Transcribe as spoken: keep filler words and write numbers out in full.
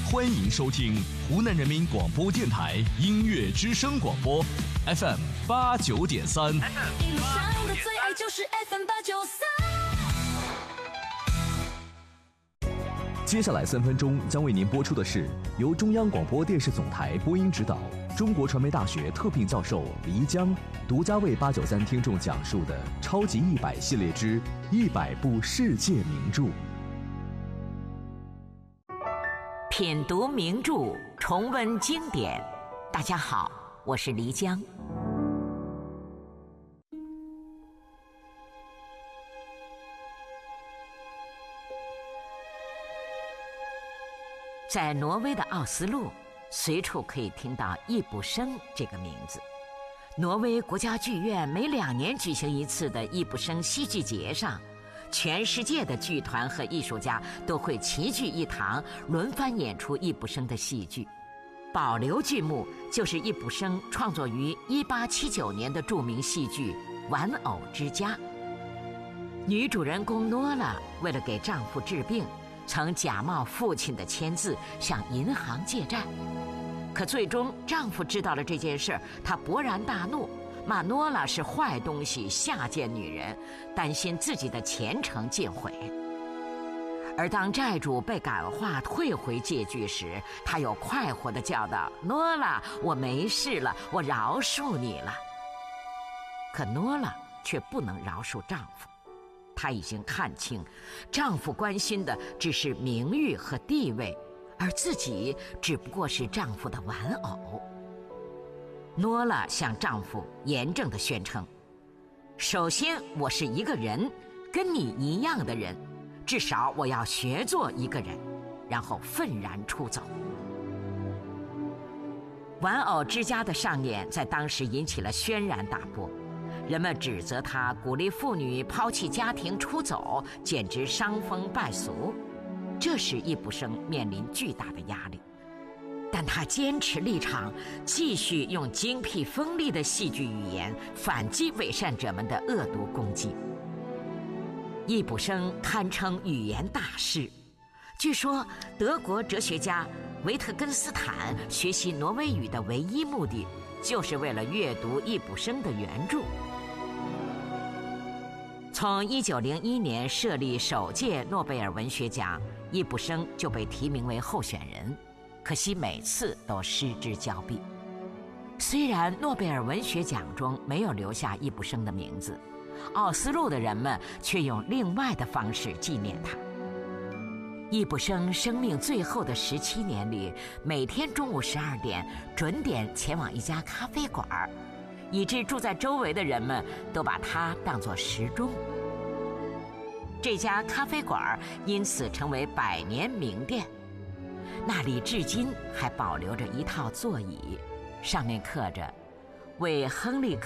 欢迎收听湖南人民广播电台音乐之声广播 F M 八九点三。 一路上的最爱就是 F M 八九三。 接下来三分钟将为您播出的是由中央广播电视总台播音指导、中国传媒大学特聘教授黎江独家为八九三听众讲述的超级一百系列之一百部世界名著。 品读名著，重温经典。大家好，我是黎江。在挪威的奥斯陆，随处可以听到易卜生这个名字。挪威国家剧院每两年举行一次的易卜生戏剧节上，全世界的剧团和艺术家都会齐聚一堂，轮番演出易卜生的戏剧。保留剧目就是易卜生创作于一八七九年的著名戏剧《玩偶之家》。女主人公诺拉为了给丈夫治病，曾假冒父亲的签字向银行借债，可最终丈夫知道了这件事，他勃然大怒，骂诺拉是坏东西，下贱女人，担心自己的前程尽毁。而当债主被感化退回借据时，他又快活地叫道：诺拉，我没事了，我饶恕你了。可诺拉却不能饶恕丈夫，她已经看清，丈夫关心的只是名誉和地位，而自己只不过是丈夫的玩偶。诺拉向丈夫严正地宣称：首先，我是一个人，跟你一样的人，至少我要学做一个人，然后愤然出走。玩偶之家的上演在当时引起了轩然大波，人们指责他鼓励妇女抛弃家庭出走，简直伤风败俗，这使易卜生面临巨大的压力。但他坚持立场，继续用精辟锋利的戏剧语言反击伪善者们的恶毒攻击。易卜生堪称语言大师，据说德国哲学家维特根斯坦学习挪威语的唯一目的，就是为了阅读易卜生的原著。从一九零一年设立首届诺贝尔文学奖，易卜生就被提名为候选人，可惜每次都失之交臂。虽然诺贝尔文学奖中没有留下易卜生的名字，奥斯陆的人们却用另外的方式纪念他。易卜生生命最后的十七年里，每天中午十二点准点前往一家咖啡馆，以致住在周围的人们都把它当作时钟。这家咖啡馆因此成为百年名店，那里至今还保留着一套座椅，上面刻着为亨利